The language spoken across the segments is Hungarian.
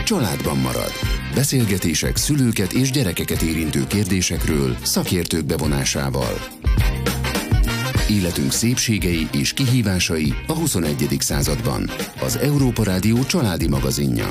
Családban marad. Beszélgetések szülőket és gyerekeket érintő kérdésekről szakértők bevonásával. Életünk szépségei és kihívásai a 21. században. Az Európa Rádió családi magazinja.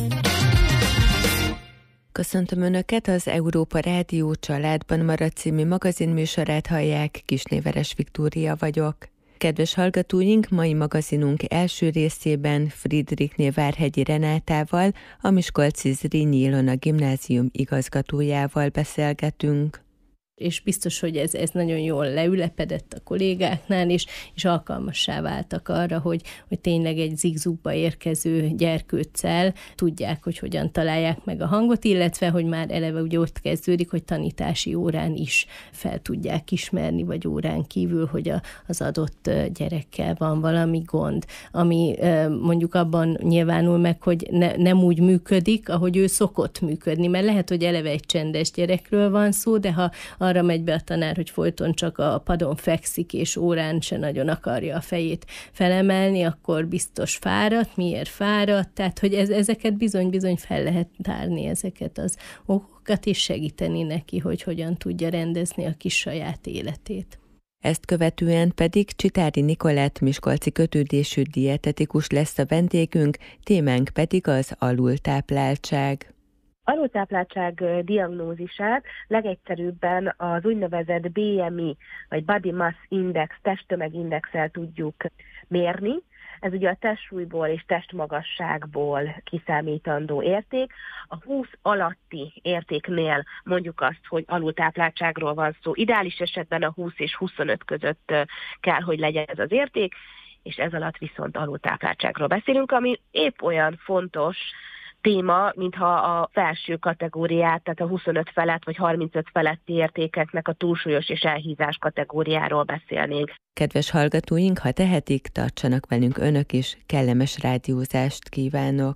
Köszöntöm Önöket, az Európa Rádió Családban marad című magazinműsorát hallják, Kisnéveres Viktória vagyok. Kedves hallgatóink, mai magazinunk első részében Friedrichné Várhegyi Renátával, a Miskolci Zrínyi Ilona Gimnázium igazgatójával beszélgetünk. És biztos, hogy ez nagyon jól leülepedett a kollégáknál, és alkalmassá váltak arra, hogy tényleg egy zigzugba érkező gyerkőccel tudják, hogy hogyan találják meg a hangot, illetve, hogy már eleve ugye ott kezdődik, hogy tanítási órán is fel tudják ismerni, vagy órán kívül, hogy az adott gyerekkel van valami gond, ami mondjuk abban nyilvánul meg, hogy nem úgy működik, ahogy ő szokott működni, mert lehet, hogy eleve egy csendes gyerekről van szó, de ha arra megy be a tanár, hogy folyton csak a padon fekszik, és órán se nagyon akarja a fejét felemelni, akkor biztos fáradt. Miért fáradt? Tehát, hogy ezeket bizony-bizony fel lehet tárni, ezeket az okokat, és segíteni neki, hogy hogyan tudja rendezni a kis saját életét. Ezt követően pedig Csitári Nikolett miskolci kötődésű dietetikus lesz a vendégünk, témánk pedig az alultápláltság. Alultápláltság diagnózisát legegyszerűbben az úgynevezett BMI, vagy Body Mass Index, testtömegindexel tudjuk mérni. Ez ugye a testsúlyból és testmagasságból kiszámítandó érték. A 20 alatti értéknél mondjuk azt, hogy alultápláltságról van szó. Ideális esetben a 20 és 25 között kell, hogy legyen ez az érték, és ez alatt viszont alultápláltságról beszélünk, ami épp olyan fontos téma, mintha a felső kategóriát, tehát a 25 felett vagy 35 feletti értékeknek a túlsúlyos és elhízás kategóriáról beszélnénk. Kedves hallgatóink, ha tehetik, tartsanak velünk Önök is, kellemes rádiózást kívánok!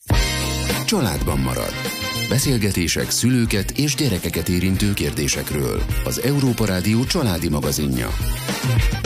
Családban marad. Beszélgetések szülőket és gyerekeket érintő kérdésekről. Az Európa Rádió családi magazinja.